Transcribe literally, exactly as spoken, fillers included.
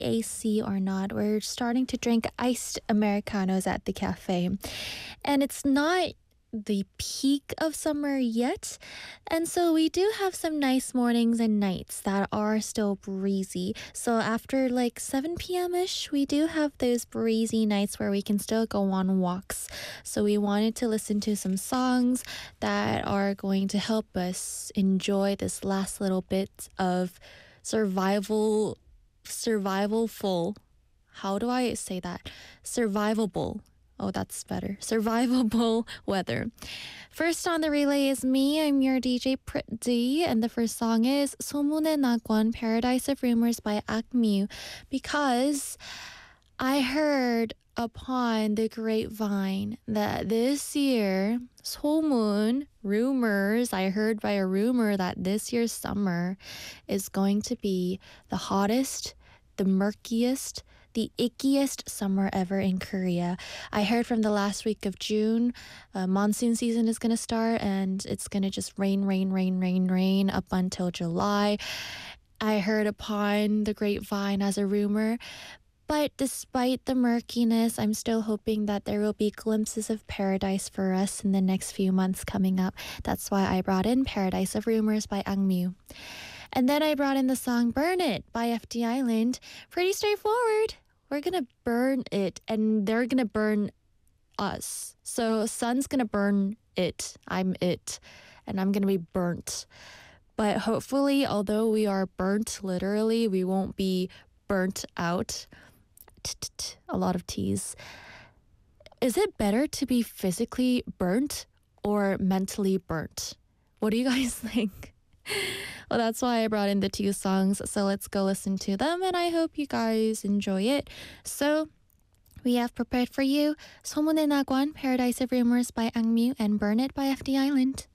A C or not, we're starting to drink iced Americanos at the cafe. And it's not the peak of summer yet. And so we do have some nice mornings and nights that are still breezy. So after like seven p.m. ish, we do have those breezy nights where we can still go on walks. So we wanted to listen to some songs that are going to help us enjoy this last little bit of survival, survivalful. How do I say that? Survivable. Oh, that's better. Survivable weather. First on the relay is me. I'm your D J Prit D, and the first song is 소문의 낙원, Paradise of Rumors by Akmu, because I heard upon the grapevine that this year, 소문, rumors, I heard by a rumor that this year's summer is going to be the hottest, the murkiest, the ickiest summer ever in Korea. I heard from the last week of June, uh, monsoon season is going to start and it's going to just rain, rain, rain, rain, rain up until July. I heard upon the grapevine as a rumor. But despite the murkiness, I'm still hoping that there will be glimpses of paradise for us in the next few months coming up. That's why I brought in Paradise of Rumors by Angmu. And then I brought in the song Burn It by F D Island. Pretty straightforward. We're gonna burn it and they're gonna burn us. So sun's gonna burn it. I'm it. And I'm gonna be burnt. But hopefully, although we are burnt literally, we won't be burnt out. A lot of T's. Is it better to be physically burnt or mentally burnt? What do you guys think? Well, that's why I brought in the two songs, so let's go listen to them, and I hope you guys enjoy it. So, we have prepared for you 소문의 낙원, Paradise of Rumors by Angmu, and Burn It by F D Island.